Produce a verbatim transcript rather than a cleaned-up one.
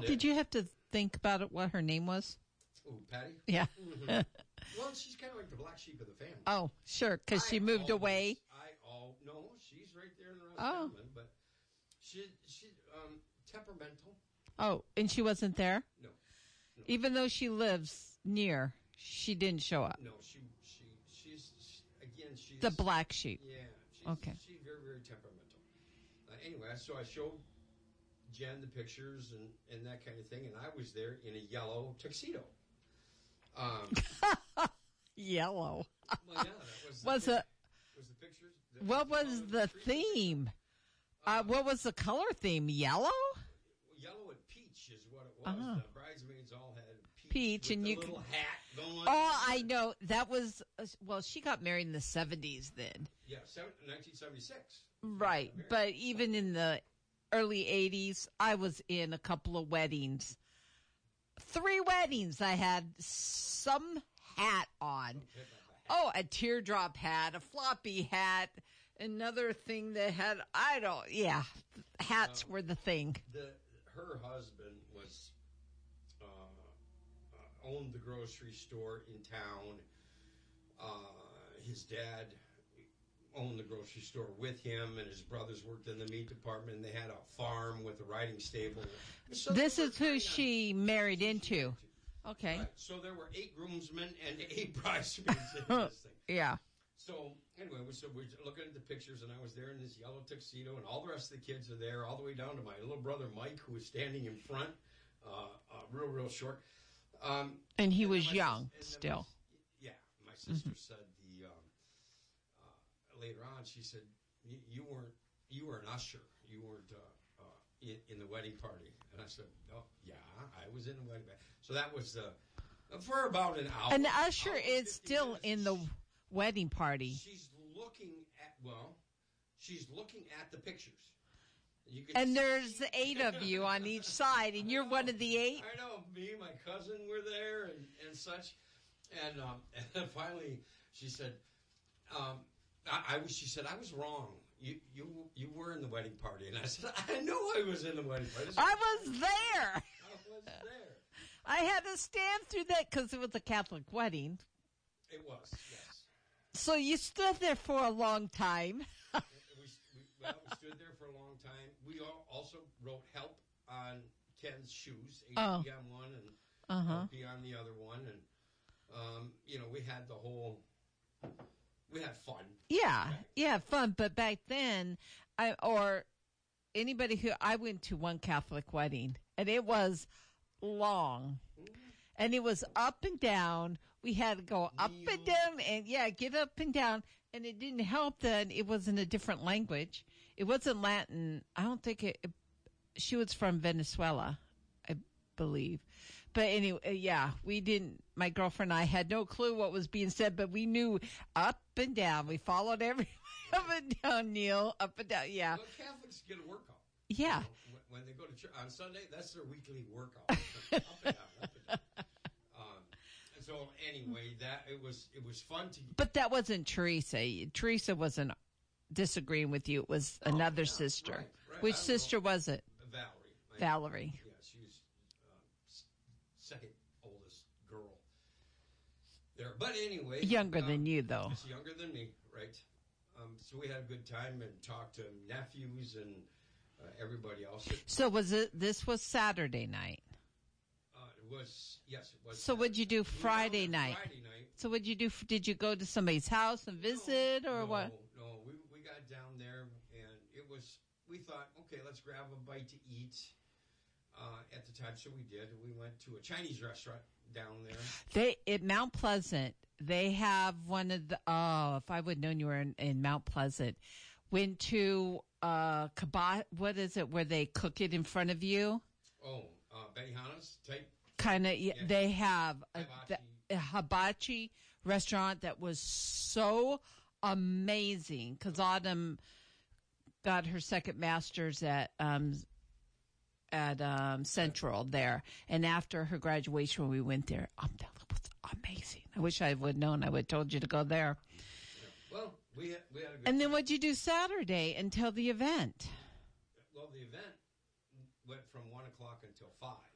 did. Did you have to think about it, what her name was? Oh, Patty? Yeah. Mm-hmm. Well, she's kind of like the black sheep of the family. Oh, sure, because she moved always, away. I all no, she's right there in the Oh. Roscommon, but she she um temperamental. Oh, and she wasn't there? No, no, Even though she lives near, she didn't show up. no. She she she's she, again she's The black sheep. Yeah. She's, Okay. She's very very temperamental. Uh, anyway, so I showed Jen the pictures and and that kind of thing, and I was there in a yellow tuxedo. Um. Yellow. Well, yeah, that was the Was pic- it? was the pictures. The, What color was of the tree. theme? Uh, what was the color theme? Yellow? Yellow and peach is what it was. Uh-huh. The bridesmaids all had peach, Peach, with and the you little could- hat going. Oh, I know. That was, uh, well, she got married in the seventies then. Yeah, seven, nineteen seventy-six. Right. But even in the early eighties, I was in a couple of weddings. Three weddings I had some hat on. Oh, a teardrop hat, a floppy hat, another thing that had, I don't, yeah, hats Um, were the thing. The her husband was uh, uh, owned the grocery store in town. Uh, his dad owned the grocery store with him, and his brothers worked in the meat department. And they had a farm with a riding stable. So This they were is who kind of- she married into. Okay. Right. So there were eight groomsmen and eight bridesmaids in this thing. Yeah. So anyway, we, so we're looking at the pictures, and I was there in this yellow tuxedo, and all the rest of the kids are there, all the way down to my little brother Mike, who was standing in front, uh, uh, real, real short. Um, And he then was my young sis- and then still. my- yeah, my sister said the um, uh, later on. She said you, you weren't you were an usher. You weren't uh, uh, in, in the wedding party. And I said, oh yeah, I was in the wedding party. So that was uh, for about an hour. An usher hour, is fifty still minutes. in the wedding party. She's looking at well, she's looking at the pictures. You can And see- there's eight of you on each side, and you're one of the eight? I know. Me and my cousin were there, and, and such. And, um, and then finally, she said, um, I, I was. She said I was wrong. You you you were in the wedding party, and I said I know I was in the wedding party. I was there. I was there. I had to stand through that because it was a Catholic wedding. It was yes. So you stood there for a long time. we, we, well, we stood there for a long time. We all also wrote help on Ken's shoes, H Oh. P on one and Uh-huh. L P on the other one. And, um, you know, we had the whole, we had fun. Yeah, yeah, fun. But back then, I or anybody who I went to one Catholic wedding, and it was long, and it was up and down. We had to go up Kneel. and down, and yeah, get up and down. And it didn't help that it was in a different language. It wasn't Latin. I don't think it. it she was from Venezuela, I believe. But anyway, yeah, we didn't, my girlfriend and I had no clue what was being said, but we knew up and down. We followed every up and down, Neil, up and down. Yeah. Well, Catholics get a workout. Yeah. You know, when, when they go to church on Sunday, that's their weekly workout. up and down, up and down. Um, and so anyway, that it was it was fun to. But that wasn't Teresa. Teresa wasn't disagreeing with you. It was Oh, another yeah, sister. right, right. Which I don't sister know. was it? Valerie. My- Valerie. Yeah, she was uh, s- second oldest girl there. But anyway. Younger um, than you, though. She's younger than me, right? Um, so we had a good time and talked to nephews and uh, everybody else. So was it, this was Saturday night. Uh, it was, yes, it was. So what'd you do We were down Friday there night? Friday night. So what'd you do? Did you go to somebody's house and visit no, or no, what? No, we, we got down there and it was, we thought, okay, let's grab a bite to eat. Uh, at the time, so we did. We went to a Chinese restaurant down there. They at Mount Pleasant, they have one of the. Oh, if I would have known you were in, in Mount Pleasant, went to uh, kebab. What is it? Where they cook it in front of you? Oh, uh, Benihana's type. Kind of. Yeah. They have a, Hibachi. the, a hibachi restaurant that was so amazing because Autumn got her second master's at. Um, at um, Central there. And after her graduation, when we went there, um, that was amazing. I wish I would have known. I would have told you to go there. Yeah. Well, we had, we had a good And then what'd you do Saturday until the event? Well, the event went from one o'clock until five.